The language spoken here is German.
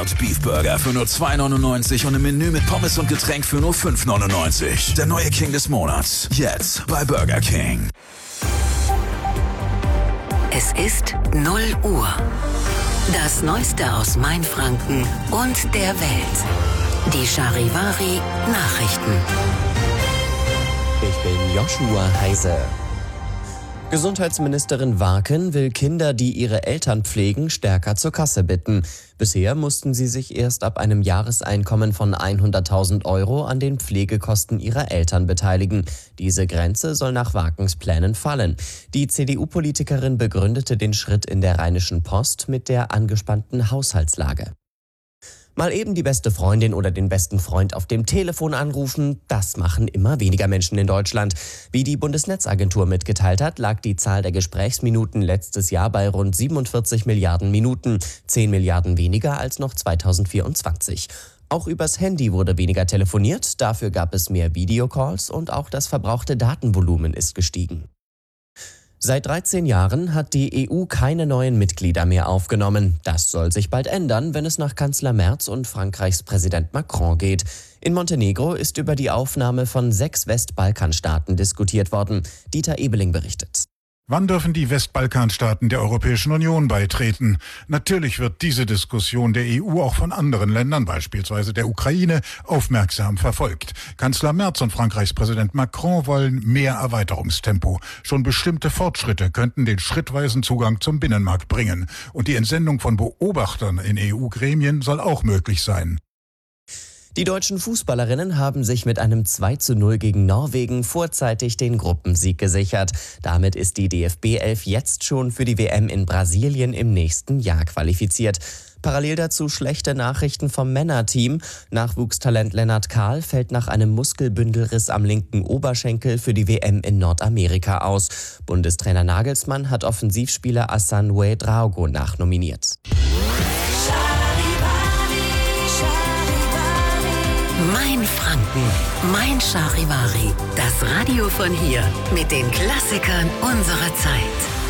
Beef Burger für nur 2,99 und ein Menü mit Pommes und Getränk für nur 5,99. Der neue King des Monats. Jetzt bei Burger King. Es ist 0 Uhr. Das Neueste aus Mainfranken und der Welt. Die Charivari Nachrichten. Ich bin Joshua Heise. Gesundheitsministerin Warken will Kinder, die ihre Eltern pflegen, stärker zur Kasse bitten. Bisher mussten sie sich erst ab einem Jahreseinkommen von 100.000 € an den Pflegekosten ihrer Eltern beteiligen. Diese Grenze soll nach Warkens Plänen fallen. Die CDU-Politikerin begründete den Schritt in der Rheinischen Post mit der angespannten Haushaltslage. Mal eben die beste Freundin oder den besten Freund auf dem Telefon anrufen, das machen immer weniger Menschen in Deutschland. Wie die Bundesnetzagentur mitgeteilt hat, lag die Zahl der Gesprächsminuten letztes Jahr bei rund 47 Milliarden Minuten, 10 Milliarden weniger als noch 2024. Auch übers Handy wurde weniger telefoniert, dafür gab es mehr Videocalls und auch das verbrauchte Datenvolumen ist gestiegen. Seit 13 Jahren hat die EU keine neuen Mitglieder mehr aufgenommen. Das soll sich bald ändern, wenn es nach Kanzler Merz und Frankreichs Präsident Macron geht. In Montenegro ist über die Aufnahme von 6 Westbalkanstaaten diskutiert worden. Dieter Ebeling berichtet. Wann dürfen die Westbalkanstaaten der Europäischen Union beitreten? Natürlich wird diese Diskussion der EU auch von anderen Ländern, beispielsweise der Ukraine, aufmerksam verfolgt. Kanzler Merz und Frankreichs Präsident Macron wollen mehr Erweiterungstempo. Schon bestimmte Fortschritte könnten den schrittweisen Zugang zum Binnenmarkt bringen. Und die Entsendung von Beobachtern in EU-Gremien soll auch möglich sein. Die deutschen Fußballerinnen haben sich mit einem 2:0 gegen Norwegen vorzeitig den Gruppensieg gesichert. Damit ist die DFB-11 jetzt schon für die WM in Brasilien im nächsten Jahr qualifiziert. Parallel dazu schlechte Nachrichten vom Männerteam. Nachwuchstalent Lennart Kahl fällt nach einem Muskelbündelriss am linken Oberschenkel für die WM in Nordamerika aus. Bundestrainer Nagelsmann hat Offensivspieler Hassan Ouedraogo nachnominiert. Mainfranken, mein Charivari, das Radio von hier mit den Klassikern unserer Zeit.